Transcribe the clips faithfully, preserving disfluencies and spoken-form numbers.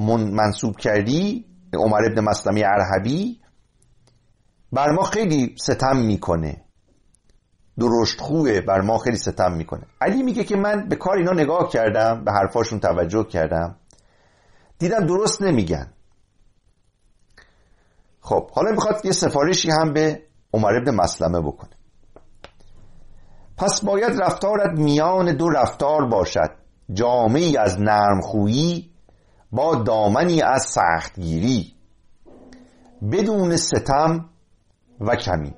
منصوب کردی، عمر ابن مسلمه ارهبی، بر ما خیلی ستم میکنه، درشت خوه، بر ما خیلی ستم میکنه. علی میگه که من به کار اینا نگاه کردم، به حرفاشون توجه کردم، دیدم درست نمیگن. خب حالا میخواد یه سفارشی هم به عمر ابن مسلمه بکنه. پس باید رفتارت میان دو رفتار باشد، جامعی از نرمخویی با دامنی از سختگیری، بدون ستم و کمی.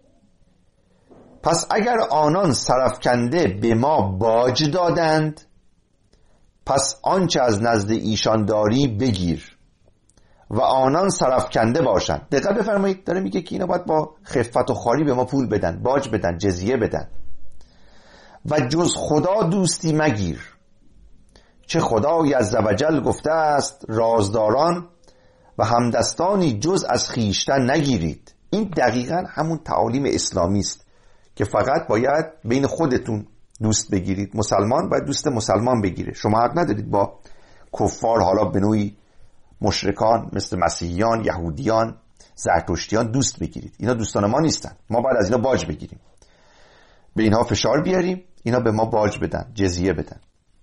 پس اگر آنان سرفکنده به ما باج دادند، پس آنچه از نزد ایشان داری بگیر و آنان سرفکنده باشند. دقت بفرمایید، داره میگه که اینا باید با خفت و خواری به ما پول بدن، باج بدن، جزیه بدن. و جز خدا دوستی مگیر، چه خدای عزوجل گفته است رازداران و همدستانی جز از خیشتن نگیرید. این دقیقاً همون تعالیم اسلامی است که فقط باید بین خودتون دوست بگیرید. مسلمان باید دوست مسلمان بگیره. شما حق ندارید با کفار، حالا به نوعی مشرکان مثل مسیحیان، یهودیان، زرتشتیان دوست بگیرید. اینا دوستان ما نیستن. ما باید از اینا باج بگیریم، به اینها فشار بیاریم، اینا به ما باج بدن، جزیه بدن.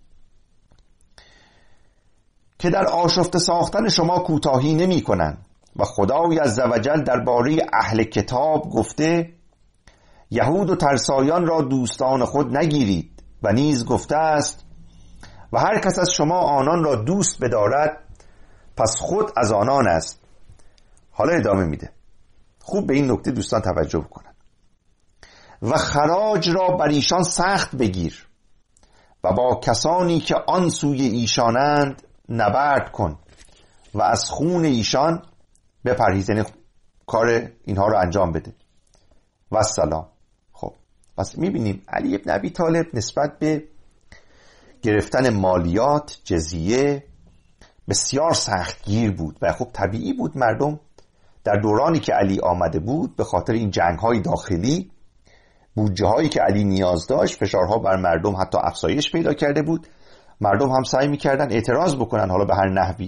که در آشفته ساختن شما کوتاهی نمی کنن و خدای عزوجل درباره اهل کتاب گفته یهود و ترسایان را دوستان خود نگیرید و نیز گفته است و هر کس از شما آنان را دوست بدارد پس خود از آنان است. حالا ادامه میده، خوب به این نکته دوستان توجه بکنن. و خراج را بر ایشان سخت بگیر و با کسانی که آن سوی ایشانند نبرد کن و از خون ایشان بپرهیز، یعنی کار اینها رو انجام بده. و سلام. خب پس میبینیم علی ابن ابی طالب نسبت به گرفتن مالیات، جزیه، بسیار سختگیر بود و خب طبیعی بود مردم در دورانی که علی آمده بود به خاطر این جنگ‌های داخلی، بودجه هایی که علی نیاز داشت، فشارها بر مردم حتی افزایش پیدا کرده بود. مردم هم سعی می‌کردن اعتراض بکنن، حالا به هر نحوی.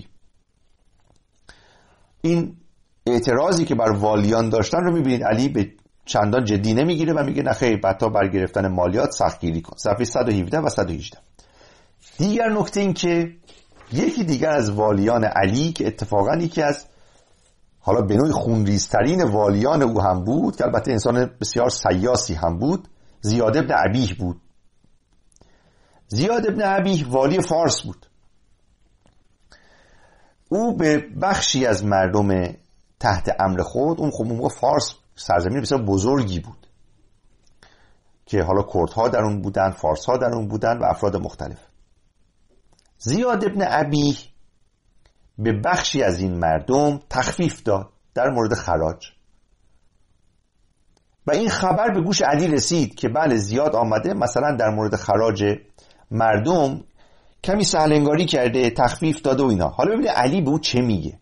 این اعتراضی که بر والیان داشتن رو می‌بینید علی به چندان جدی نمیگیره و میگه نه خیر، حتی بر گرفتن مالیات سختگیری کن. صفحه صد و هفده و صد و هجده. دیگر نکته این که یکی دیگر از والیان علی که اتفاقا یکی از حالا به نوعی خونریزترین والیان او هم بود، که البته انسان بسیار سیاسی هم بود، زیاد ابن ابیه بود. زیاد ابن ابیه والی فارس بود. او به بخشی از مردم تحت امر خود، اون خب موقع فارس سرزمین بسیار بزرگی بود که حالا کردها در اون بودن، فارسها در اون بودن و افراد مختلف. زیاد ابن ابیه به بخشی از این مردم تخفیف داد در مورد خراج و این خبر به گوش علی رسید که بله زیاد آمده مثلا در مورد خراج مردم کمی سهلنگاری کرده، تخفیف داده و اینا. حالا ببینید علی به او چه میگه.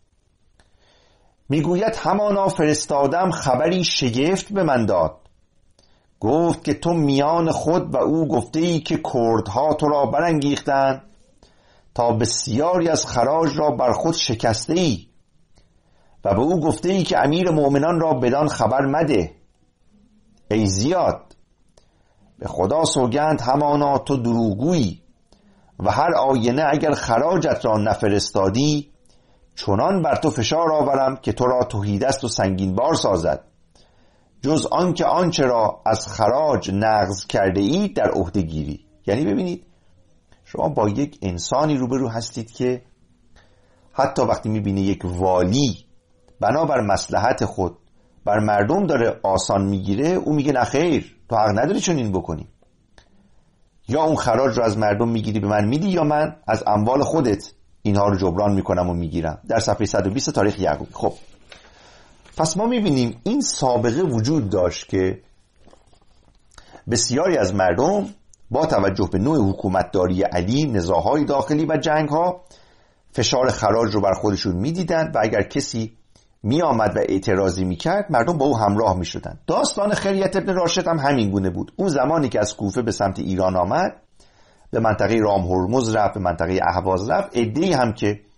میگوید همانا فرستادم خبری شگفت به من داد، گفت که تو میان خود و او گفته ای که کردها تو را برانگیختند تا بسیاری از خراج را بر خود شکسته ای و به او گفته ای که امیر مؤمنان را بدان خبر مده. ای زیاد، به خدا سوگند همانا تو دروغگویی و هر آینه اگر خراجت را نفرستادی چنان بر تو فشار آورم که تو را تهیدست و سنگین بار سازد، جز آن که آنچه را از خراج نقض کرده ای در عهده گیری. یعنی ببینید شما با یک انسانی روبرو هستید که حتی وقتی میبینه یک والی بنابر مصلحت خود بر مردم داره آسان میگیره، او میگه نه خیر، تو حق نداری چون این بکنی، یا اون خراج رو از مردم میگیری به من میدی یا من از اموال خودت اینها رو جبران میکنم و میگیرم. در صفحه صد و بیست تاریخ یعقوبی. خب پس ما میبینیم این سابقه وجود داشت که بسیاری از مردم با توجه به نوع حکومتداری علی، نزاعهای داخلی و جنگها، فشار خراج رو بر خودشون میدیدن و اگر کسی می آمد و اعتراضی می کرد مردم با او همراه می شدن. داستان خریت ابن راشد هم همین گونه بود. اون زمانی که از کوفه به سمت ایران آمد، به منطقه رام هرمز رفت، به منطقه اهواز رفت، عده‌ای هم که